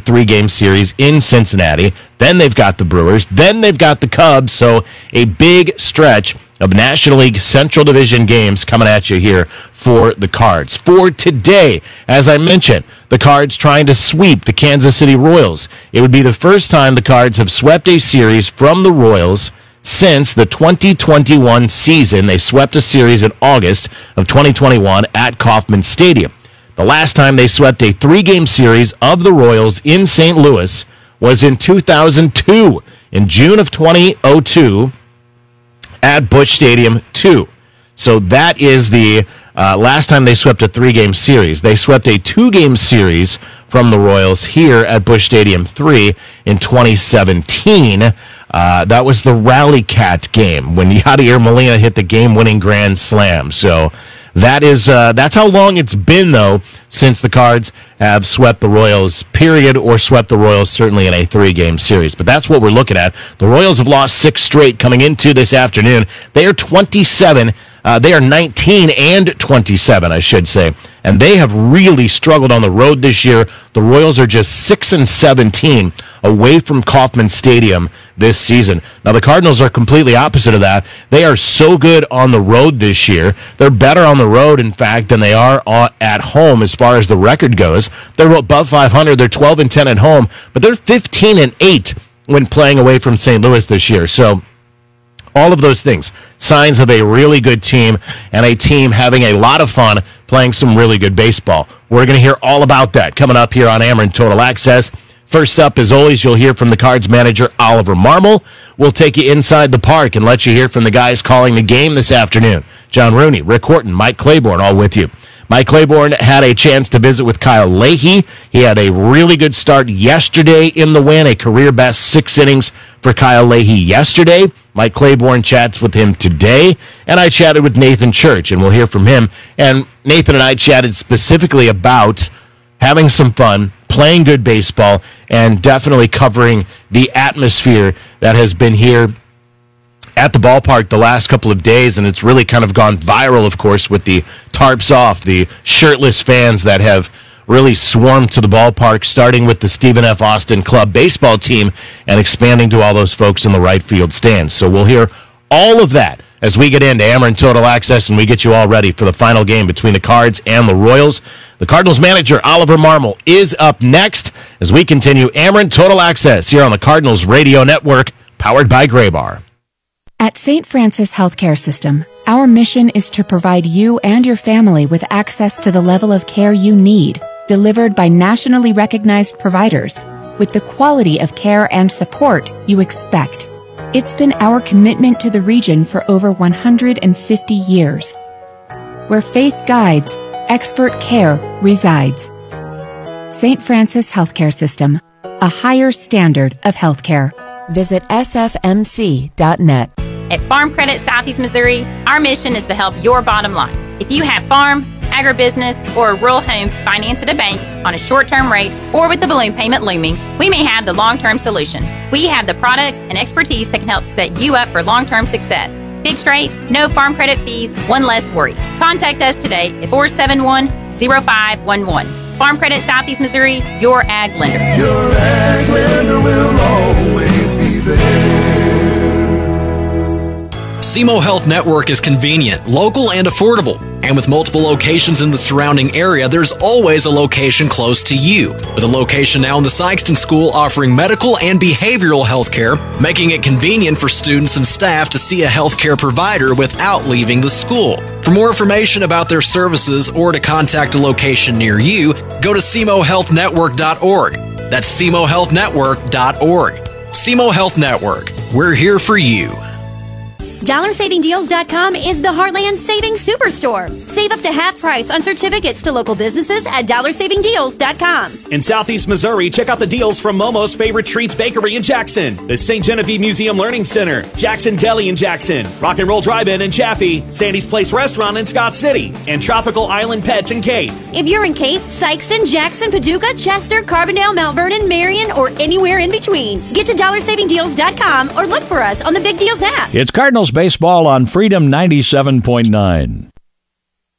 3-game series in Cincinnati. Then they've got the Brewers. Then they've got the Cubs. So a big stretch of National League Central Division games coming at you here for the Cards. For today, as I mentioned, the Cards trying to sweep the Kansas City Royals. It would be the first time the Cards have swept a series from the Royals since the 2021 season. They swept a series in August of 2021 at Kauffman Stadium. The last time they swept a 3-game series of the Royals in St. Louis was in 2002, in June of 2002, at Busch Stadium 2. So that is the last time they swept a 3-game series. They swept a 2-game series from the Royals here at Busch Stadium 3 in 2017. That was the Rally Cat game when Yadier Molina hit the game-winning grand slam. So that's how long it's been, though, since the Cards have swept the Royals, period, or swept the Royals certainly in a 3-game series. But that's what we're looking at. The Royals have lost 6 straight coming into this afternoon. They are 27. They are 19 and 27, I should say. And they have really struggled on the road this year. The Royals are just 6-17 away from Kauffman Stadium this season. Now, the Cardinals are completely opposite of that. They are so good on the road this year. They're better on the road, in fact, than they are at home as far as the record goes. They're above 500. They're 12-10 at home, but they're 15-8 when playing away from St. Louis this year. So all of those things, signs of a really good team and a team having a lot of fun playing some really good baseball. We're going to hear all about that coming up here on Ameren Total Access. First up, as always, you'll hear from the Cards manager, Oliver Marmol. We'll take you inside the park and let you hear from the guys calling the game this afternoon. John Rooney, Rick Horton, Mike Claiborne, all with you. Mike Claiborne had a chance to visit with Kyle Leahy. He had a really good start yesterday in the win, a career-best 6 innings for Kyle Leahy yesterday. Mike Claiborne chats with him today, and I chatted with Nathan Church, and we'll hear from him. And Nathan and I chatted specifically about having some fun, playing good baseball, and definitely covering the atmosphere that has been here at the ballpark the last couple of days, and it's really kind of gone viral, of course, with the tarps off, the shirtless fans that have really swarmed to the ballpark, starting with the Stephen F. Austin Club baseball team and expanding to all those folks in the right field stands. So we'll hear all of that as we get into Ameren Total Access and we get you all ready for the final game between the Cards and the Royals. The Cardinals manager, Oliver Marmol, is up next as we continue Ameren Total Access here on the Cardinals Radio Network, powered by Graybar. At St. Francis Healthcare System, our mission is to provide you and your family with access to the level of care you need, delivered by nationally recognized providers, with the quality of care and support you expect. It's been our commitment to the region for over 150 years. Where faith guides, expert care resides. St. Francis Healthcare System, a higher standard of healthcare. Visit sfmc.net. At Farm Credit Southeast Missouri, our mission is to help your bottom line. If you have farm, agribusiness, or a rural home financed at a bank on a short-term rate or with the balloon payment looming, we may have the long-term solution. We have the products and expertise that can help set you up for long-term success. Fixed rates, no farm credit fees, one less worry. Contact us today at 471-0511. Farm Credit Southeast Missouri, your ag lender. Your ag lender will always be there. SEMO Health Network is convenient, local, and affordable. And with multiple locations in the surrounding area, there's always a location close to you. With a location now in the Sykeston School offering medical and behavioral health care, making it convenient for students and staff to see a healthcare provider without leaving the school. For more information about their services or to contact a location near you, go to SEMOHealthNetwork.org. That's SEMOHealthNetwork.org. SEMO Health Network. We're here for you. DollarSavingDeals.com is the Heartland Savings Superstore. Save up to half price on certificates to local businesses at DollarSavingDeals.com. In Southeast Missouri, check out the deals from Momo's Favorite Treats Bakery in Jackson, the St. Genevieve Museum Learning Center, Jackson Deli in Jackson, Rock and Roll Drive-In in Chaffee, Sandy's Place Restaurant in Scott City, and Tropical Island Pets in Cape. If you're in Cape, Sykeston, Jackson, Paducah, Chester, Carbondale, Mount Vernon, Marion, or anywhere in between, get to DollarSavingDeals.com or look for us on the Big Deals app. It's Cardinals baseball on Freedom 97.9.